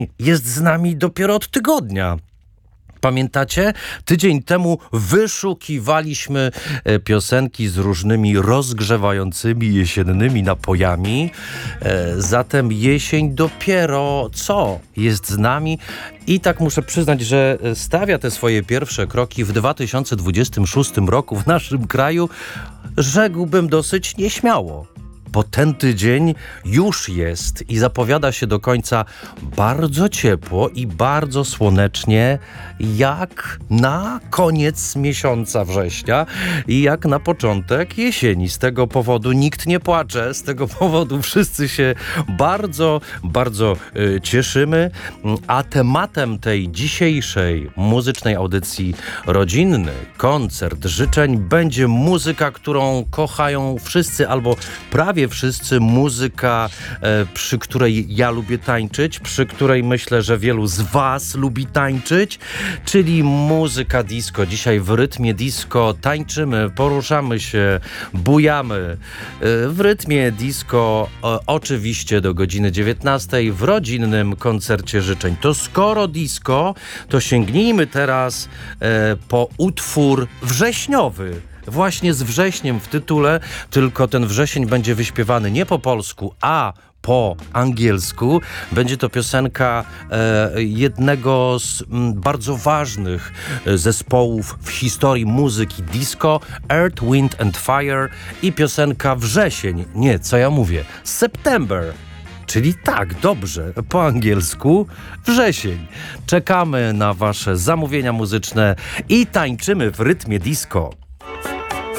jest z nami dopiero od tygodnia. Pamiętacie? Tydzień temu wyszukiwaliśmy piosenki z różnymi rozgrzewającymi jesiennymi napojami. Zatem jesień dopiero co jest z nami i tak muszę przyznać, że stawia te swoje pierwsze kroki w 2026 roku w naszym kraju, rzekłbym dosyć nieśmiało. Bo ten tydzień już jest i zapowiada się do końca bardzo ciepło i bardzo słonecznie, jak na koniec miesiąca września i jak na początek jesieni. Z tego powodu nikt nie płacze, z tego powodu wszyscy się bardzo, bardzo cieszymy. A tematem tej dzisiejszej muzycznej audycji Rodzinny Koncert Życzeń będzie muzyka, którą kochają wszyscy albo prawie wszyscy, muzyka, przy której ja lubię tańczyć, przy której myślę, że wielu z was lubi tańczyć, czyli muzyka disco. Dzisiaj w rytmie disco tańczymy, poruszamy się, bujamy. W rytmie disco oczywiście do godziny 19 w rodzinnym koncercie życzeń. To skoro disco, to sięgnijmy teraz po utwór wrześniowy. Właśnie z wrześniem w tytule, tylko ten wrzesień będzie wyśpiewany nie po polsku, a po angielsku. Będzie to piosenka jednego z bardzo ważnych zespołów w historii muzyki disco, Earth, Wind and Fire, i piosenka wrzesień, nie, co ja mówię, September. Czyli tak, dobrze, po angielsku wrzesień. Czekamy na wasze zamówienia muzyczne i tańczymy w rytmie disco.